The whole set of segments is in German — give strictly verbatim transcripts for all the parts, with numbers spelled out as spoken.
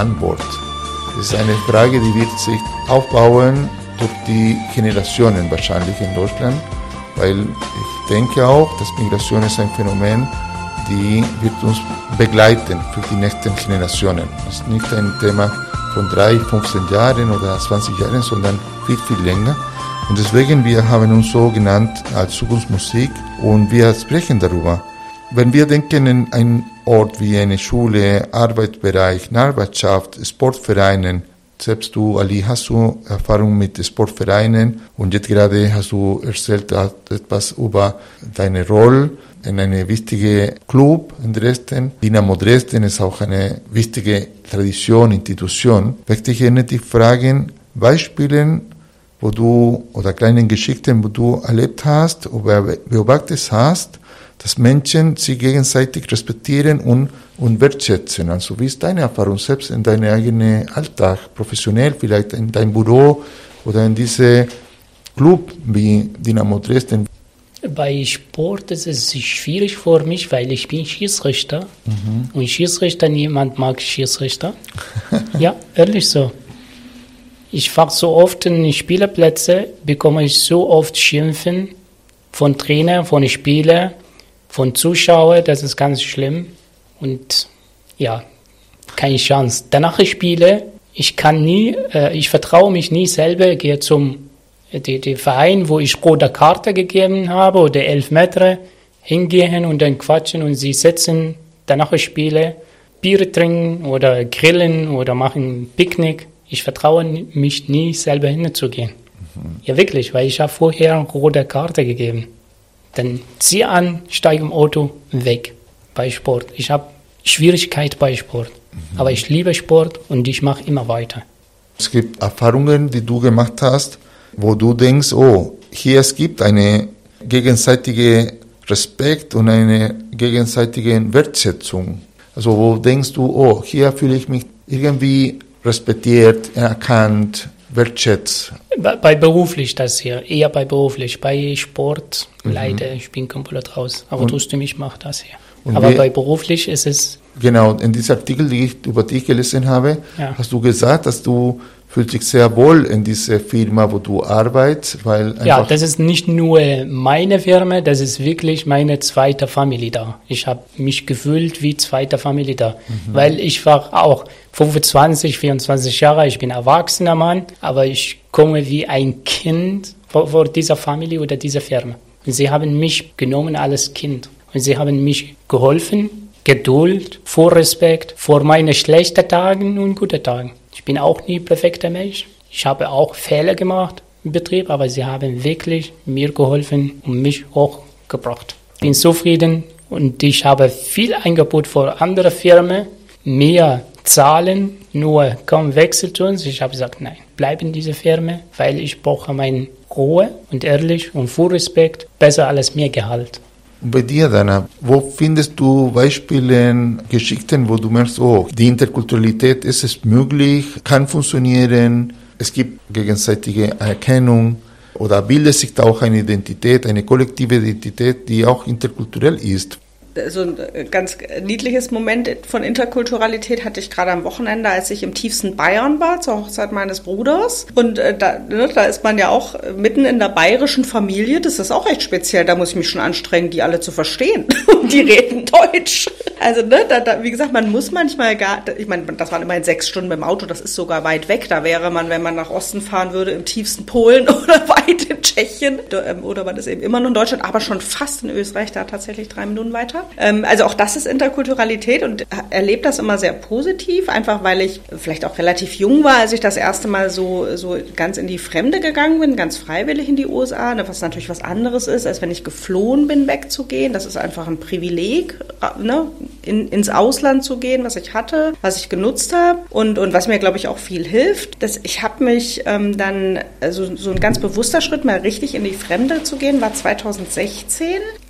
Antwort. Das ist eine Frage, die wird sich aufbauen durch die Generationen wahrscheinlich in Deutschland, weil ich denke auch, dass Migration ist ein Phänomen, die wird uns begleiten für die nächsten Generationen. Es ist nicht ein Thema von drei, fünfzehn Jahren oder zwanzig Jahren, sondern viel, viel länger. Und deswegen, wir haben uns so genannt als Zukunftsmusik und wir sprechen darüber. Wenn wir denken an einen Ort wie eine Schule, Arbeitsbereich, Nachbarschaft, Sportvereinen, selbst du, Ali, hast du Erfahrung mit Sportvereinen und jetzt gerade hast du erzählt etwas über deine Rolle in einem wichtigen Club in Dresden. Dynamo Dresden ist auch eine wichtige Tradition, Institution. Möchte ich gerne dich fragen, Beispiele, wo du, oder kleine Geschichten, wo du erlebt hast oder beobachtet hast, dass Menschen sich gegenseitig respektieren und, und wertschätzen. Also wie ist deine Erfahrung selbst in deinem eigenen Alltag, professionell, vielleicht in deinem Büro oder in diesem Club wie Dynamo Dresden? Bei Sport ist es schwierig für mich, weil ich bin Schiedsrichter. Mhm. Und Schiedsrichter, niemand mag Schiedsrichter. Ja, ehrlich so. Ich fahre so oft in Spielerplätze, bekomme ich so oft Schimpfen von Trainern, von Spielern, von Zuschauern, das ist ganz schlimm. Und ja, keine Chance. Danach ich spiele, ich kann nie, äh, ich vertraue mich nie selber, gehe zum die, die Verein, wo ich rote Karte gegeben habe oder elf Meter, hingehen und dann quatschen und sie sitzen, danach ich spiele, Bier trinken oder grillen oder machen Picknick. Ich vertraue mich nie selber hinzugehen. Mhm. Ja wirklich, weil ich habe vorher eine rote Karte gegeben. Dann zieh an, steige im Auto, weg bei Sport. Ich habe Schwierigkeit bei Sport, mhm. aber ich liebe Sport und ich mache immer weiter. Es gibt Erfahrungen, die du gemacht hast, wo du denkst, oh, hier es gibt eine gegenseitige Respekt und eine gegenseitige Wertschätzung. Also wo denkst du, oh, hier fühle ich mich irgendwie respektiert, erkannt, wertschätzt. Bei, bei beruflich das hier, eher bei beruflich. Bei Sport, mhm. leider, ich bin komplett raus. Aber trotzdem, ich mache das hier. Aber wir, bei beruflich ist es... Genau, in diesem Artikel, den ich über dich gelesen habe, ja. hast du gesagt, dass du fühlst dich sehr wohl in dieser Firma, wo du arbeitest, weil ja, das ist nicht nur meine Firma, das ist wirklich meine zweite Familie da. Ich habe mich gefühlt wie zweite Familie da, mhm. weil ich war auch fünfundzwanzig, vierundzwanzig Jahre, ich bin ein erwachsener Mann, aber ich komme wie ein Kind vor, vor dieser Familie oder dieser Firma. Und sie haben mich genommen als Kind und sie haben mich geholfen, Geduld, vor Respekt, vor meine schlechten Tagen und guten Tagen. Ich bin auch nie perfekter Mensch. Ich habe auch Fehler gemacht im Betrieb, aber sie haben wirklich mir geholfen und mich hochgebracht. Ich bin zufrieden und ich habe viel Angebot für andere Firmen, mehr zahlen, nur kaum wechselt uns. Ich habe gesagt, nein, bleib in dieser Firma, weil ich brauche meine Ruhe und ehrlich und voll Respekt, besser als mehr Gehalt. Und bei dir, Dana, wo findest du Beispiele, Geschichten, wo du merkst, oh, die Interkulturalität ist es möglich, kann funktionieren, es gibt gegenseitige Erkennung oder bildet sich da auch eine Identität, eine kollektive Identität, die auch interkulturell ist? So ein ganz niedliches Moment von Interkulturalität hatte ich gerade am Wochenende, als ich im tiefsten Bayern war, zur Hochzeit meines Bruders. Und äh, da, ne, da ist man ja auch mitten in der bayerischen Familie. Das ist auch echt speziell. Da muss ich mich schon anstrengen, die alle zu verstehen. Und die reden Deutsch. Also, ne, da, da, wie gesagt, man muss manchmal gar, ich meine, das waren immerhin sechs Stunden mit dem Auto, das ist sogar weit weg. Da wäre man, wenn man nach Osten fahren würde, im tiefsten Polen oder weit in Tschechien. Oder man ist eben immer noch in Deutschland, aber schon fast in Österreich, da tatsächlich drei Minuten weiter. Also auch das ist Interkulturalität und erlebe das immer sehr positiv, einfach weil ich vielleicht auch relativ jung war, als ich das erste Mal so, so ganz in die Fremde gegangen bin, ganz freiwillig in die U S A, was natürlich was anderes ist, als wenn ich geflohen bin, wegzugehen. Das ist einfach ein Privileg, ne, in, ins Ausland zu gehen, was ich hatte, was ich genutzt habe und, und was mir, glaube ich, auch viel hilft. Dass ich habe mich ähm, dann, also so ein ganz bewusster Schritt, mal richtig in die Fremde zu gehen, war zweitausendsechzehn,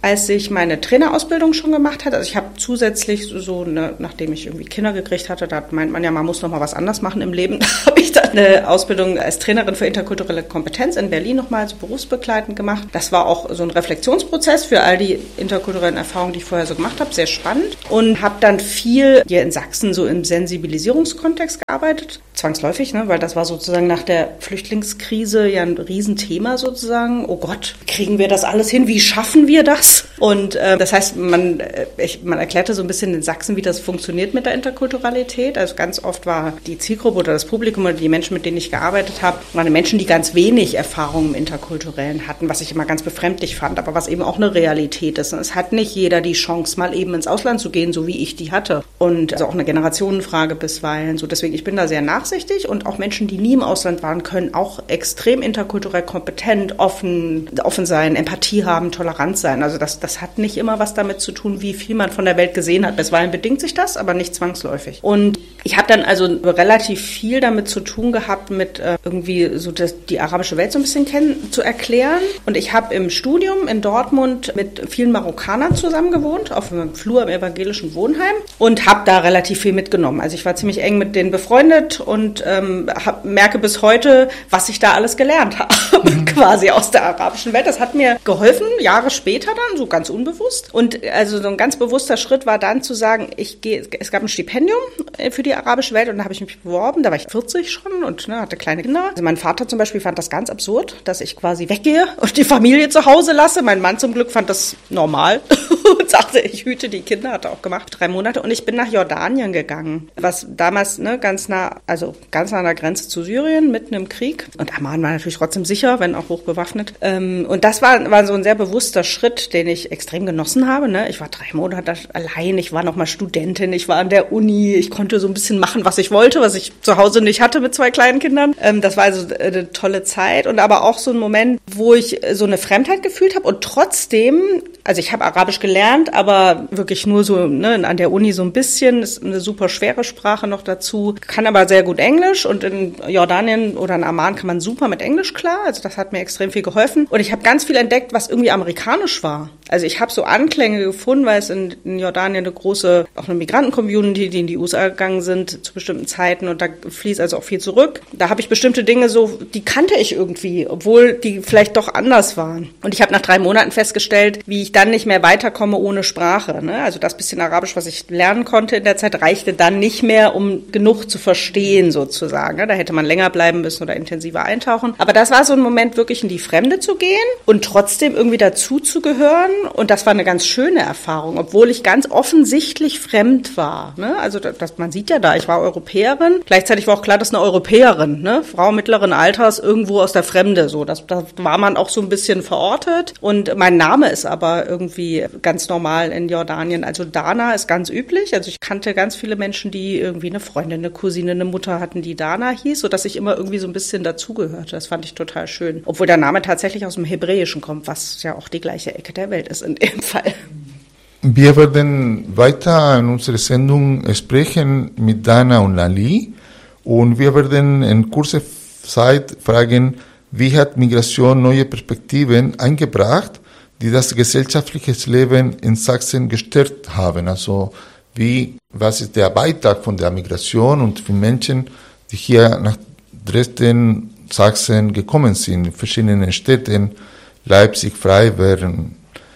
als ich meine Trainerausbildung schon gemacht hatte. Also ich habe zusätzlich so, eine, nachdem ich irgendwie Kinder gekriegt hatte, da meint man ja, man muss noch mal was anderes machen im Leben, da habe ich dann eine Ausbildung als Trainerin für interkulturelle Kompetenz in Berlin nochmal so berufsbegleitend gemacht. Das war auch so ein Reflexionsprozess für all die interkulturellen Erfahrungen, die ich vorher so gemacht habe, sehr spannend. Und habe dann viel hier in Sachsen so im Sensibilisierungskontext gearbeitet, zwangsläufig, ne, weil das war sozusagen nach der Flüchtlingskrise ja ein Riesenthema sozusagen. Oh Gott, kriegen wir das alles hin? Wie schaffen wir das? Und äh, das heißt, man, ich, man erklärte so ein bisschen in Sachsen, wie das funktioniert mit der Interkulturalität. Also ganz oft war die Zielgruppe oder das Publikum oder die Menschen, mit denen ich gearbeitet habe, waren Menschen, die ganz wenig Erfahrung im Interkulturellen hatten, was ich immer ganz befremdlich fand, aber was eben auch eine Realität ist. Und es hat nicht jeder die Chance, mal eben ins Ausland zu gehen, so wie ich die hatte. Und also auch eine Generationenfrage bisweilen. So deswegen, ich bin da sehr nachsichtig und auch Menschen, die nie im Ausland waren, können auch extrem interkulturell kompetent, offen, offen sein, Empathie haben, tolerant sein. Also das, das hat nicht immer was damit zu tun, wie viel man von der Welt gesehen hat. Bisweilen bedingt sich das, aber nicht zwangsläufig. Und ich habe dann also relativ viel damit zu tun gehabt, mit äh, irgendwie so das, die arabische Welt so ein bisschen kennen, zu erklären. Und ich habe im Studium in Dortmund mit vielen Marokkanern zusammen gewohnt, auf einem Flur im evangelischen Wohnheim und habe da relativ viel mitgenommen. Also ich war ziemlich eng mit denen befreundet und ähm, hab, merke bis heute, was ich da alles gelernt habe, quasi aus der arabischen Welt. Das hat mir geholfen, Jahre später dann, so ganz unbewusst. Und also so ein ganz bewusster Schritt war dann zu sagen, ich gehe, es gab ein Stipendium für die arabische Welt und da habe ich mich beworben, da war ich vierzig schon und ne, hatte kleine Kinder. Also mein Vater zum Beispiel fand das ganz absurd, dass ich quasi weggehe und die Familie zu Hause lasse. Mein Mann zum Glück fand das normal und sagte, ich hüte die Kinder, hat er auch gemacht, drei Monate. Und ich bin nach Jordanien gegangen, was damals ne, ganz nah, also ganz nah an der Grenze zu Syrien, mitten im Krieg. Und Amman war natürlich trotzdem sicher, wenn auch hochbewaffnet. Und das war, war so ein sehr bewusster Schritt, den ich extrem genossen habe. Ne? Ich war drei Monate allein, ich war noch mal Studentin, ich war an der Uni, ich konnte so ein bisschen machen, was ich wollte, was ich zu Hause nicht hatte mit zwei kleinen Kindern. Das war also eine tolle Zeit und aber auch so ein Moment, wo ich so eine Fremdheit gefühlt habe und trotzdem, also ich habe Arabisch gelernt, aber wirklich nur so ne, an der Uni so ein bisschen, ist eine super schwere Sprache noch dazu, kann aber sehr gut Englisch und in Jordanien oder in Amman kann man super mit Englisch klar, also das hat mir extrem viel geholfen und ich habe ganz viel entdeckt, was irgendwie amerikanisch war. Also ich habe so Anklänge gefunden, weil es in, in Jordanien eine große, auch eine Migranten-Community, die in die U S A gegangen sind zu bestimmten Zeiten und da fließt also auch viel zurück. Da habe ich bestimmte Dinge so, die kannte ich irgendwie, obwohl die vielleicht doch anders waren. Und ich habe nach drei Monaten festgestellt, wie ich dann nicht mehr weiterkomme ohne Sprache. Ne? Also das bisschen Arabisch, was ich lernen konnte in der Zeit, reichte dann nicht mehr, um genug zu verstehen sozusagen. Ne? Da hätte man länger bleiben müssen oder intensiver eintauchen. Aber das war so ein Moment, wirklich in die Fremde zu gehen und trotzdem irgendwie dazu zu gehören. Und das war eine ganz schöne Erfahrung, obwohl ich ganz offensichtlich fremd war. Ne? Also das, das, man sieht ja da, ich war Europäerin. Gleichzeitig war auch klar, dass eine Europäerin, ne? Frau mittleren Alters, irgendwo aus der Fremde. So, das, das war man auch so ein bisschen verortet. Und mein Name ist aber irgendwie ganz normal in Jordanien. Also Dana ist ganz üblich. Also ich kannte ganz viele Menschen, die irgendwie eine Freundin, eine Cousine, eine Mutter hatten, die Dana hieß, sodass ich immer irgendwie so ein bisschen dazugehörte. Das fand ich total schön. Obwohl der Name tatsächlich aus dem Hebräischen kommt, was ja auch die gleiche Ecke der Welt ist in dem Fall. Wir werden weiter in unserer Sendung sprechen mit Dana und Lali und wir werden in kurzer Zeit fragen, wie hat Migration neue Perspektiven eingebracht, die das gesellschaftliche Leben in Sachsen gestört haben. Also wie, was ist der Beitrag von der Migration und für Menschen, die hier nach Dresden, Sachsen gekommen sind, in verschiedenen Städten, Leipzig, Freiberg,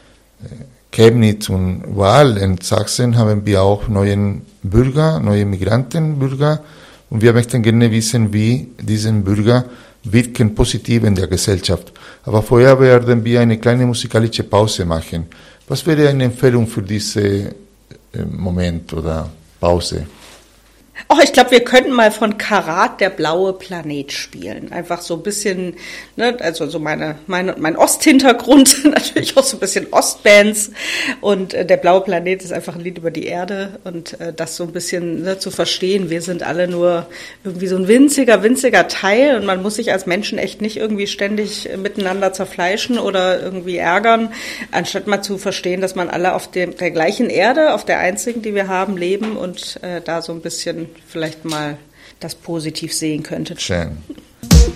Chemnitz und überall in Sachsen haben wir auch neue Bürger, neue Migrantenbürger und wir möchten gerne wissen, wie diese Bürger wirken positiv in der Gesellschaft. Aber vorher werden wir eine kleine musikalische Pause machen. Was wäre eine Empfehlung für diesen Moment oder Pause? Oh, ich glaube, wir könnten mal von Karat der blaue Planet spielen. Einfach so ein bisschen, ne, also so meine, meine, mein Osthintergrund, natürlich auch so ein bisschen Ostbands. Und äh, der blaue Planet ist einfach ein Lied über die Erde und äh, das so ein bisschen ne, zu verstehen. Wir sind alle nur irgendwie so ein winziger, winziger Teil und man muss sich als Menschen echt nicht irgendwie ständig miteinander zerfleischen oder irgendwie ärgern, anstatt mal zu verstehen, dass man alle auf dem, der gleichen Erde, auf der einzigen, die wir haben, leben und äh, da so ein bisschen vielleicht mal das positiv sehen könnte. Schön.